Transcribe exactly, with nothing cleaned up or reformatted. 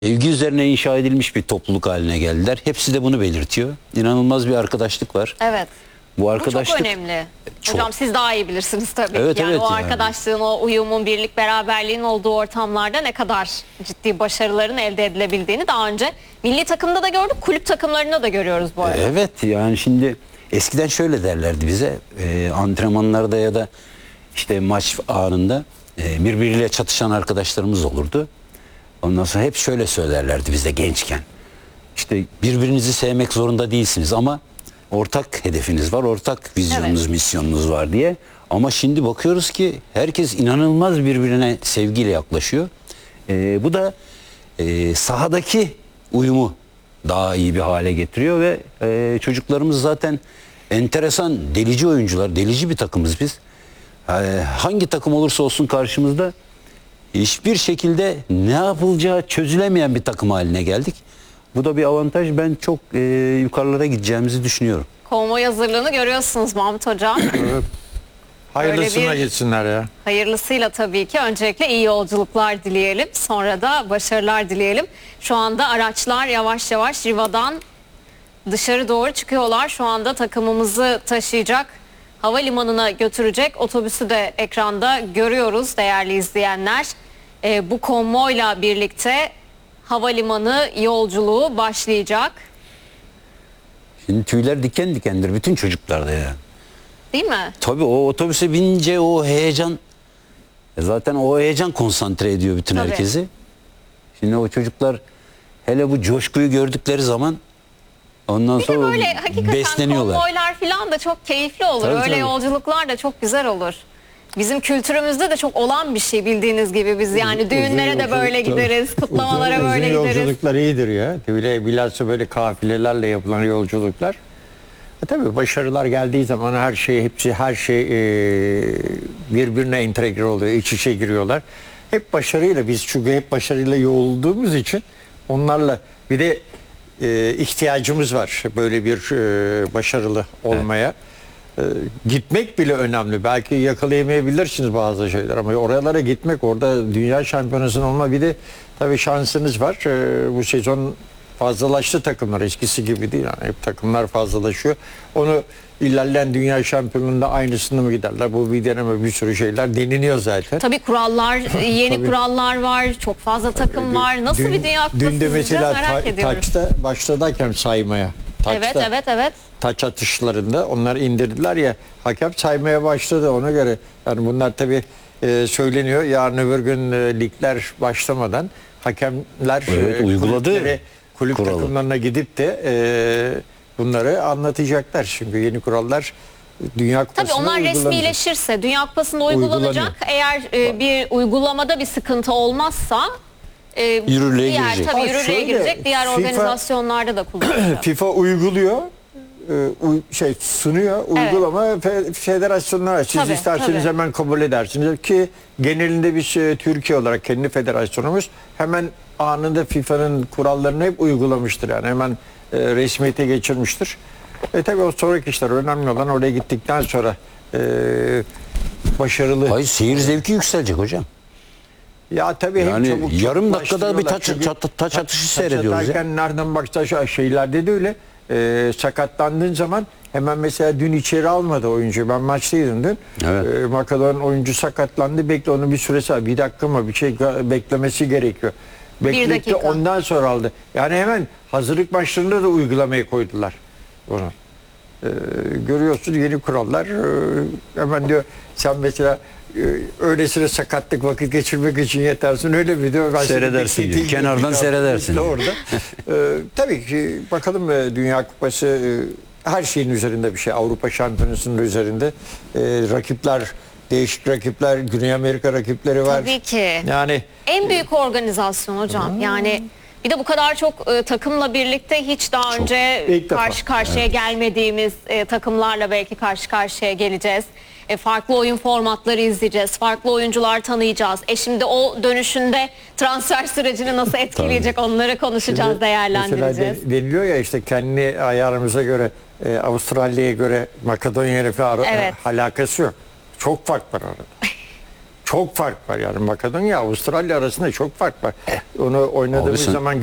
Sevgi üzerine inşa edilmiş bir topluluk haline geldiler. Hepsi de bunu belirtiyor. İnanılmaz bir arkadaşlık var. Evet. Bu arkadaşlık Bu çok önemli. Çok. Hocam siz daha iyi bilirsiniz tabii. Evet, yani evet o yani. arkadaşlığın, o uyumun, birlik, beraberliğin olduğu ortamlarda ne kadar ciddi başarıların elde edilebildiğini daha önce milli takımda da gördük, kulüp takımlarında da görüyoruz bu arada. Evet, yani şimdi eskiden şöyle derlerdi bize, e, antrenmanlarda ya da işte maç anında e, birbiriyle çatışan arkadaşlarımız olurdu. Ondan sonra hep şöyle söylerlerdi bize gençken. İşte birbirinizi sevmek zorunda değilsiniz ama ortak hedefiniz var, ortak vizyonunuz, evet, misyonunuz var diye. Ama şimdi bakıyoruz ki herkes inanılmaz birbirine sevgiyle yaklaşıyor. E, bu da e, sahadaki uyumu daha iyi bir hale getiriyor ve e, çocuklarımız zaten enteresan, delici oyuncular, delici bir takımız biz. E, hangi takım olursa olsun karşımızda hiçbir şekilde ne yapılacağı çözülemeyen bir takım haline geldik. Bu da bir avantaj. Ben çok e, yukarılara gideceğimizi düşünüyorum. Konvoy hazırlığını görüyorsunuz Mahmut Hocam. Evet. Hayırlısına bir, gitsinler ya. Hayırlısıyla tabii ki. Öncelikle iyi yolculuklar dileyelim. Sonra da başarılar dileyelim. Şu anda araçlar yavaş yavaş Riva'dan dışarı doğru çıkıyorlar. Şu anda takımımızı taşıyacak, havalimanına götürecek otobüsü de ekranda görüyoruz değerli izleyenler. Ee, bu konvoyla birlikte havalimanı yolculuğu başlayacak. Şimdi tüyler diken dikendir bütün çocuklarda ya. Değil mi? Tabii o otobüse binince o heyecan, zaten o heyecan konsantre ediyor bütün Tabii. herkesi. Şimdi o çocuklar hele bu coşkuyu gördükleri zaman ondan bir sonra de böyle hakikaten besleniyorlar. konvoylar falan da çok keyifli olur. Tabii, Öyle tabii. yolculuklar da çok güzel olur. Bizim kültürümüzde de çok olan bir şey bildiğiniz gibi biz yani düğünlere de böyle gideriz, kutlamalara uzun, böyle uzun gideriz. Yolculuklar iyidir ya. Bile, bilhassa böyle kafilelerle yapılan yolculuklar. E tabii başarılar geldiği zaman her şey, hepsi her şey e, birbirine entegre oluyor, iç içe giriyorlar. Hep başarıyla biz çünkü hep başarıyla yoğrulduğumuz için onlarla bir de e, ihtiyacımız var böyle bir e, başarılı olmaya. Evet. Gitmek bile önemli. Belki yakalayamayabilirsiniz bazı şeyler ama oralara gitmek, orada dünya şampiyonasının olma, bir de tabii şansınız var. Bu sezon fazlalaştı takımlar, eskisi gibi değil. Yani hep takımlar fazlalaşıyor. Onu ilerleyen dünya şampiyonluğunda aynısını mı giderler? Bu bir deneme, bir sürü şeyler deniliyor zaten. Tabii kurallar, yeni Tabii. kurallar var, çok fazla takım var. Nasıl dün, bir dünya kupası dün de mesela merak ta, ediyoruz. taçta başladayken saymaya. Taçta, evet, evet, evet. Taç atışlarında onlar indirdiler ya, hakem saymaya başladı ona göre. Yani bunlar tabii e, söyleniyor. Yarın öbür gün e, ligler başlamadan hakemler evet, e, uyguladı kulüplere, kulüp kuralı. takımlarına gidip de e, bunları anlatacaklar. Çünkü yeni kurallar Dünya Kupası'nda Tabii onlar uygulanacak. resmileşirse Dünya Kupası'nda uygulanacak. Uygulanıyor. Eğer e, bir uygulamada bir sıkıntı olmazsa e, Yürürlüğe diğer, girecek. Tabii Ha, yürürlüğe şöyle, girecek. Diğer FIFA organizasyonlarda da kullanılacak. FIFA uyguluyor, e, uy- şey sunuyor, uygulama fe- federasyonlara. Siz Tabii, isterseniz tabii. hemen kabul edersiniz ki genelinde biz e, Türkiye olarak kendi federasyonumuz hemen anında FIFA'nın kurallarını hep uygulamıştır. Yani hemen e, resmiyete geçirmiştir. E tabii o sonraki işler önemli olan oraya gittikten sonra e, başarılı. Hayır, seyir zevki yükselecek hocam. Ya tabii hem Yani çabuk yarım dakikada bir çabuklaştırıyorlar. taç- Çünkü taç- taç atışı seyrediyoruz ya. atarken nereden baksa şeylerde de öyle. Ee, sakatlandığın zaman hemen mesela dün içeri almadı oyuncu. Ben maçtaydım dün. Evet. Ee, Makedon oyuncu sakatlandı. Bekle onu bir süresi, bir dakika mı bir şey beklemesi gerekiyor. Bekletti, dakika. ondan sonra aldı. Yani hemen hazırlık maçlarında da uygulamayı koydular onu. Ee, görüyorsun yeni kurallar. Ee, hemen diyor sen mesela e, öylesine sakatlık vakit geçirmek için yetersin, öyle bir diyor. Ben Seyredersin diyor. Kenardan seyredersin. Orada. Ee, tabii ki bakalım e, Dünya Kupası e, her şeyin üzerinde bir şey. Avrupa Şampiyonası'nın üzerinde e, rakipler, değişik rakipler, Güney Amerika rakipleri var. Tabii ki. Yani En büyük organizasyon hocam. Hmm. Yani bir de bu kadar çok e, takımla birlikte hiç daha önce İlk defa. karşı karşıya Evet. gelmediğimiz e, takımlarla belki karşı karşıya geleceğiz. E, farklı oyun formatları izleyeceğiz. Farklı oyuncular tanıyacağız. E şimdi o dönüşünde transfer sürecini nasıl etkileyecek onları konuşacağız, Şimdi değerlendireceğiz. Mesela de- deniliyor ya işte kendi ayarımıza göre e, Avustralya'ya göre Makedonya ile falan Evet. alakası yok. Çok fark var arada. çok fark var yani Makedonya Avustralya arasında çok fark var. Onu oynadığımız Olsun. zaman